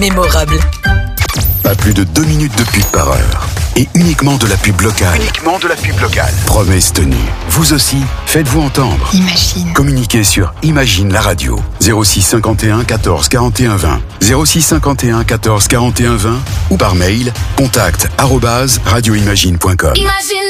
mémorable. Pas plus de 2 minutes de pub par heure. Et uniquement de la pub locale. Uniquement de la pub locale. Promesse tenue. Vous aussi, faites-vous entendre. Imagine. Communiquez sur Imagine la radio. 06 51 14 41 20. 06 51 14 41 20 ou par mail contact@radioimagine.com. Imagine